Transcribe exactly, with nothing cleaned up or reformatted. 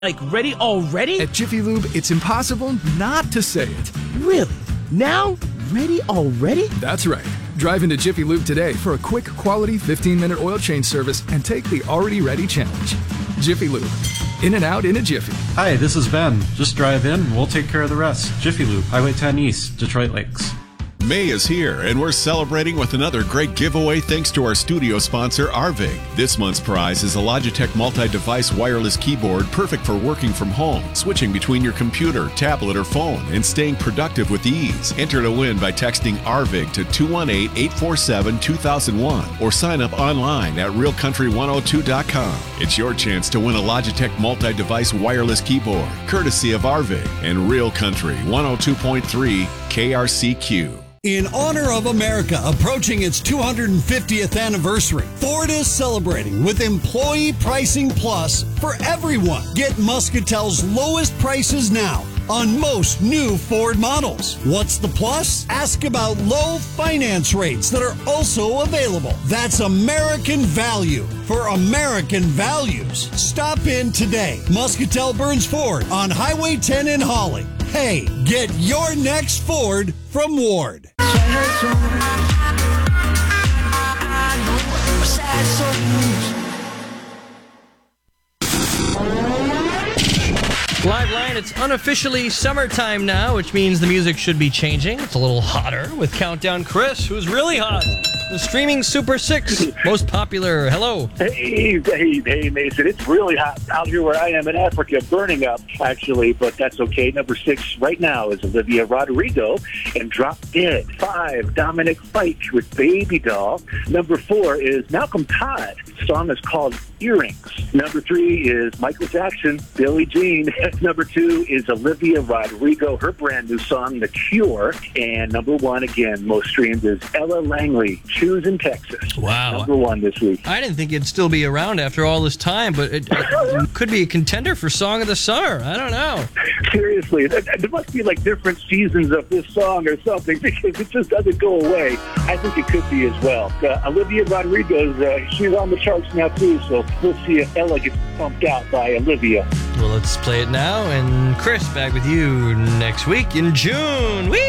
Like, ready already? At Jiffy Lube, it's impossible not to say it. Really? Now? Ready already? That's right. Drive into Jiffy Lube today for a quick, quality fifteen-minute oil change service and take the Already Ready challenge. Jiffy Lube. In and out in a jiffy. Hi, this is Ben. Just drive in and we'll take care of the rest. Jiffy Lube, Highway ten East, Detroit Lakes. May is here, and we're celebrating with another great giveaway thanks to our studio sponsor, Arvig. This month's prize is a Logitech multi-device wireless keyboard perfect for working from home, switching between your computer, tablet, or phone, and staying productive with ease. Enter to win by texting Arvig to two one eight, eight four seven, two thousand one or sign up online at real country one oh two dot com. It's your chance to win a Logitech multi-device wireless keyboard, courtesy of Arvig and Real Country one oh two point three K R C Q. In honor of America approaching its two hundred fiftieth anniversary, Ford is celebrating with Employee Pricing Plus for everyone. Get Muscatel's lowest prices now on most new Ford models. What's the plus? Ask about low finance rates that are also available. That's American value for American values. Stop in today. Muscatel Burns Ford on Highway ten in Holly. Hey, get your next Ford from Ward. Live line, it's unofficially summertime now, which means the music should be changing. It's a little hotter with Countdown Chris, who's really hot. The streaming Super six, most popular. Hello. Hey, hey, hey, Mason. It's really hot out here where I am in Africa, burning up, actually, but that's okay. Number six right now is Olivia Rodrigo and Drop Dead. Five, Dominic Fike with Baby Doll. Number four is Malcolm Todd. The song is called Earrings. Number three is Michael Jackson, Billie Jean. Number two is Olivia Rodrigo, her brand new song, The Cure. And number one, again, most streamed, is Ella Langley, Choose in Texas. Wow. Number one this week. I didn't think it'd still be around after all this time, but it, it could be a contender for Song of the Summer. I don't know. Seriously, there must be like different seasons of this song or something because it just doesn't go away. I think it could be as well. Uh, Olivia Rodrigo, uh, she's on the charts now too, so we'll see if Ella gets bumped out by Olivia. Well, let's play it now, and Chris, back with you next week in June. Whee!